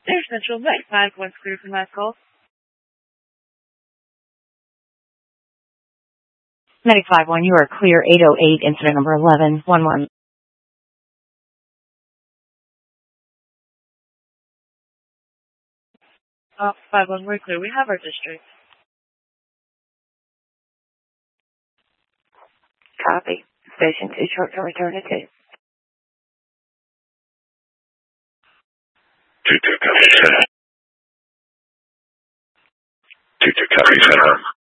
Air Central, 95-1 clear from last call. 95-1, you are clear. 808, incident number 1111. 5-1, we're clear. We have our district. Copy. Station 2, short term return to 2. 2-2, copy, center. 2-2, copy, center.